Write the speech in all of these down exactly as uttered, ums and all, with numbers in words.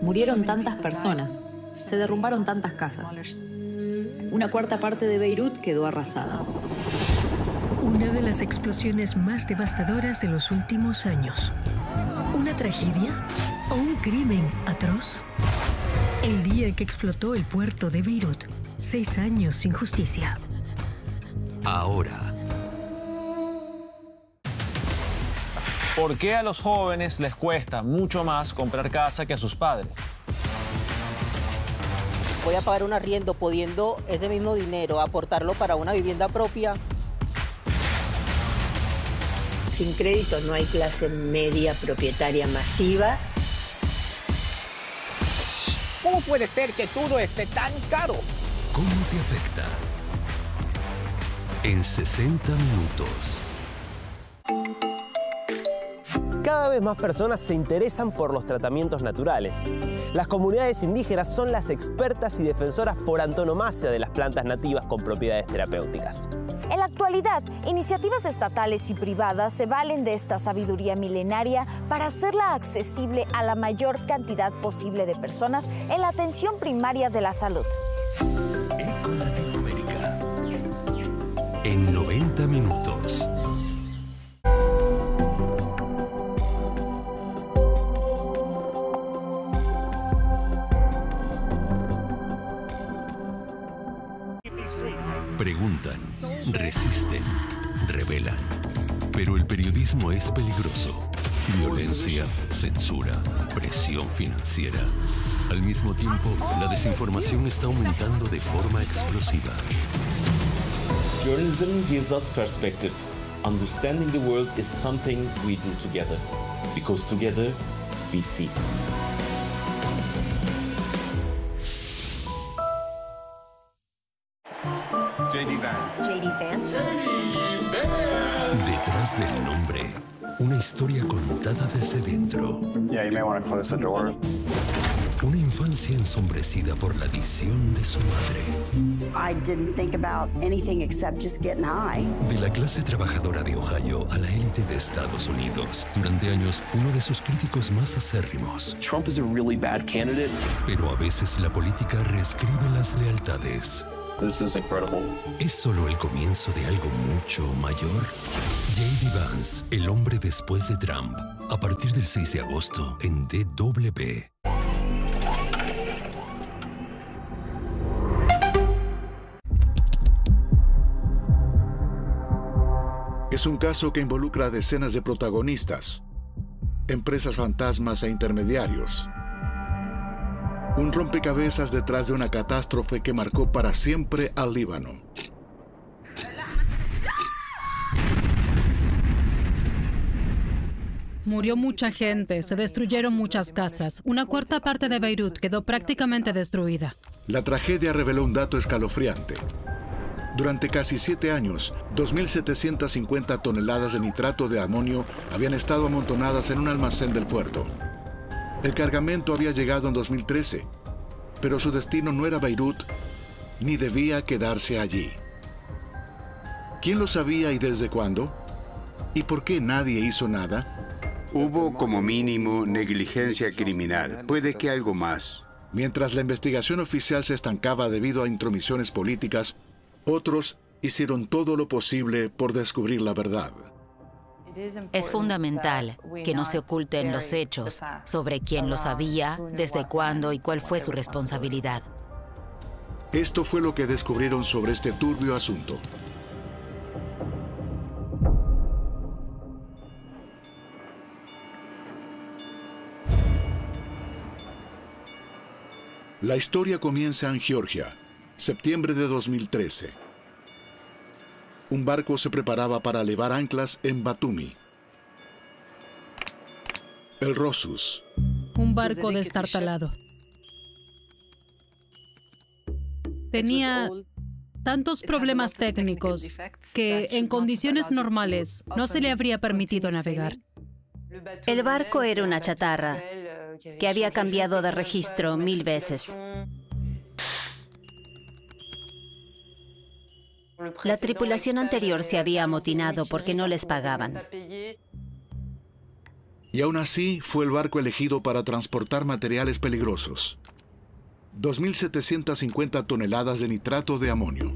Murieron tantas personas, se derrumbaron tantas casas. Una cuarta parte de Beirut quedó arrasada. Una de las explosiones más devastadoras de los últimos años. ¿Una tragedia o un crimen atroz? El día en que explotó el puerto de Beirut. Seis años sin justicia. Ahora. ¿Por qué a los jóvenes les cuesta mucho más comprar casa que a sus padres? Voy a pagar un arriendo pudiendo ese mismo dinero aportarlo para una vivienda propia. Sin crédito no hay clase media propietaria masiva. ¿Cómo puede ser que todo esté tan caro? ¿Cómo te afecta? En sesenta minutos. Cada vez más personas se interesan por los tratamientos naturales. Las comunidades indígenas son las expertas y defensoras por antonomasia de las plantas nativas con propiedades terapéuticas. En la actualidad, iniciativas estatales y privadas se valen de esta sabiduría milenaria para hacerla accesible a la mayor cantidad posible de personas en la atención primaria de la salud. Eco Latinoamérica. En noventa minutos. Preguntan, resisten, revelan. Pero el periodismo es peligroso. Violencia, censura, presión financiera. Al mismo tiempo, la desinformación está aumentando de forma explosiva. Journalism gives us perspective. Understanding the world is something we do together. Because together, we see. J D Vance. J D Vance. Detrás del nombre, una historia contada desde dentro. Yeah, you may want to close the door. Una infancia ensombrecida por la adicción de su madre. I didn't think about anything except just getting high. De la clase trabajadora de Ohio a la élite de Estados Unidos. Durante años, uno de sus críticos más acérrimos. Trump is a really bad candidate. Pero a veces la política reescribe las lealtades. This is incredible. ¿Es solo el comienzo de algo mucho mayor? J D Vance, el hombre después de Trump. A partir del seis de agosto en D W. Es un caso que involucra a decenas de protagonistas, empresas fantasmas e intermediarios. Un rompecabezas detrás de una catástrofe que marcó para siempre al Líbano. Murió mucha gente, se destruyeron muchas casas. Una cuarta parte de Beirut quedó prácticamente destruida. La tragedia reveló un dato escalofriante. Durante casi siete años, dos mil setecientas cincuenta toneladas de nitrato de amonio habían estado amontonadas en un almacén del puerto. El cargamento había llegado en dos mil trece, pero su destino no era Beirut, ni debía quedarse allí. ¿Quién lo sabía y desde cuándo? ¿Y por qué nadie hizo nada? Hubo como mínimo negligencia criminal, puede que algo más. Mientras la investigación oficial se estancaba debido a intromisiones políticas, otros hicieron todo lo posible por descubrir la verdad. Es fundamental que no se oculten los hechos sobre quién lo sabía, desde cuándo y cuál fue su responsabilidad. Esto fue lo que descubrieron sobre este turbio asunto. La historia comienza en Georgia, septiembre de dos mil trece. Un barco se preparaba para levar anclas en Batumi. El Rosus. Un barco destartalado. Tenía tantos problemas técnicos que en condiciones normales no se le habría permitido navegar. El barco era una chatarra que había cambiado de registro mil veces. La tripulación anterior se había amotinado porque no les pagaban. Y aún así fue el barco elegido para transportar materiales peligrosos. dos mil setecientas cincuenta toneladas de nitrato de amonio.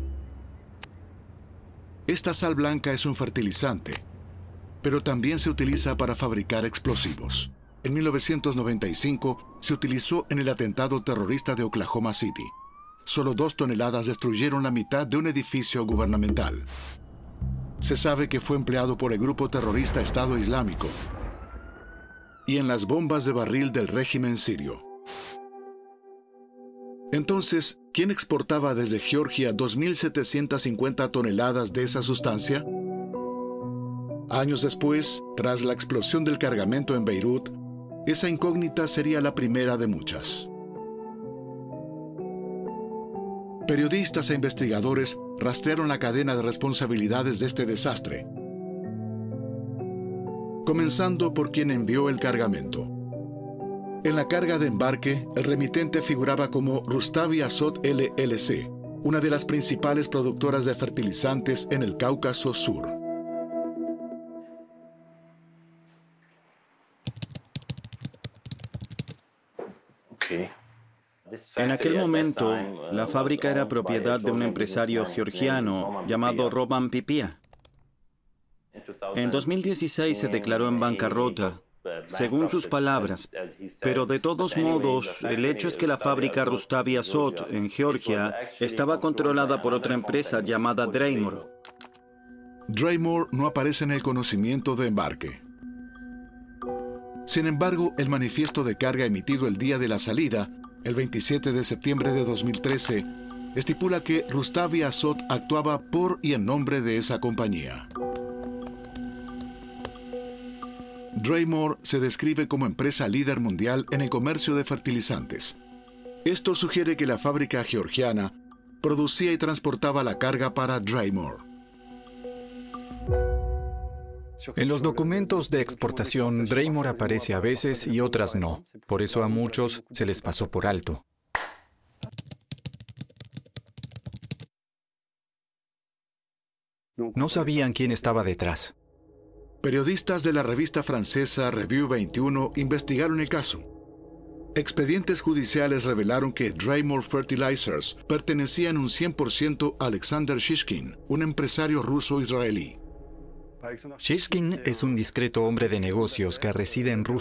Esta sal blanca es un fertilizante, pero también se utiliza para fabricar explosivos. En mil novecientos noventa y cinco se utilizó en el atentado terrorista de Oklahoma City. Solo dos toneladas destruyeron la mitad de un edificio gubernamental. Se sabe que fue empleado por el grupo terrorista Estado Islámico y en las bombas de barril del régimen sirio. Entonces, ¿quién exportaba desde Georgia dos mil setecientas cincuenta toneladas de esa sustancia? Años después, tras la explosión del cargamento en Beirut, esa incógnita sería la primera de muchas. Periodistas e investigadores rastrearon la cadena de responsabilidades de este desastre, comenzando por quien envió el cargamento. En la carga de embarque, el remitente figuraba como Rustavi Azot L L C, una de las principales productoras de fertilizantes en el Cáucaso Sur. En aquel momento, la fábrica era propiedad de un empresario georgiano llamado Roman Pipia. En dos mil dieciséis se declaró en bancarrota, según sus palabras, pero de todos modos, el hecho es que la fábrica Rustavi Azot en Georgia estaba controlada por otra empresa llamada Draymore. Draymore no aparece en el conocimiento de embarque. Sin embargo, el manifiesto de carga emitido el día de la salida, el veintisiete de septiembre de dos mil trece, estipula que Rustavi Azot actuaba por y en nombre de esa compañía. Draymore se describe como empresa líder mundial en el comercio de fertilizantes. Esto sugiere que la fábrica georgiana producía y transportaba la carga para Draymore. En los documentos de exportación, Draymore aparece a veces y otras no. Por eso a muchos se les pasó por alto. No sabían quién estaba detrás. Periodistas de la revista francesa Revue veintiuno investigaron el caso. Expedientes judiciales revelaron que Draymore Fertilizers pertenecía en un cien por ciento a Alexander Shishkin, un empresario ruso-israelí. Shishkin es un discreto hombre de negocios que reside en Rusia